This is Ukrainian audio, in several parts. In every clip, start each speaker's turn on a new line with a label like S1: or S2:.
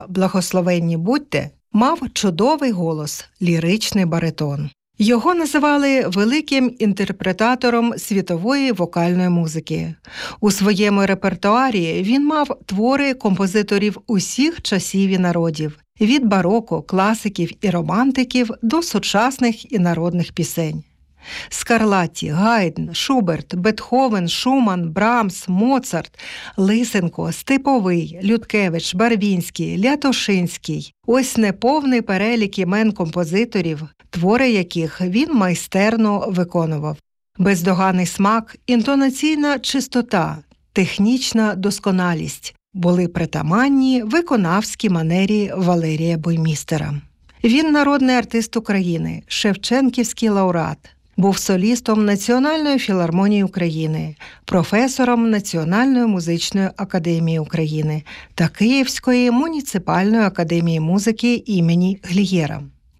S1: «Благословенні будьте» мав чудовий голос – ліричний баритон. Його називали великим інтерпретатором світової вокальної музики. У своєму репертуарі він мав твори композиторів усіх часів і народів – від бароко, класиків і романтиків до сучасних і народних пісень. Скарлатті, Гайдн, Шуберт, Бетховен, Шуман, Брамс, Моцарт, Лисенко, Степовий, Людкевич, Барвінський, Лятошинський – ось неповний перелік імен композиторів, твори яких він майстерно виконував. Бездоганний смак, інтонаційна чистота, технічна досконалість були притаманні виконавській манері Валерія Буймістера. Він народний артист України, шевченківський лауреат, був солістом Національної філармонії України, професором Національної музичної академії України та Київської муніципальної академії музики імені Глієра.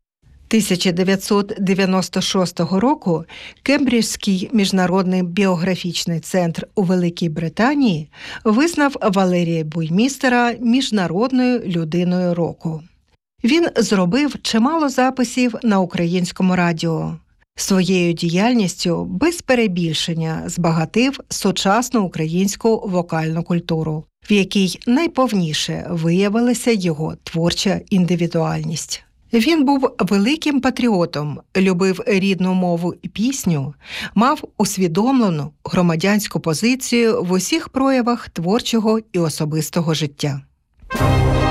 S1: 1996 року Кембриджський міжнародний біографічний центр у Великій Британії визнав Валерія Буймістера міжнародною людиною року. Він зробив чимало записів на українському радіо. Своєю діяльністю без перебільшення збагатив сучасну українську вокальну культуру, в якій найповніше виявилася його творча індивідуальність. Він був великим патріотом, любив рідну мову і пісню, мав усвідомлену громадянську позицію в усіх проявах творчого і особистого життя.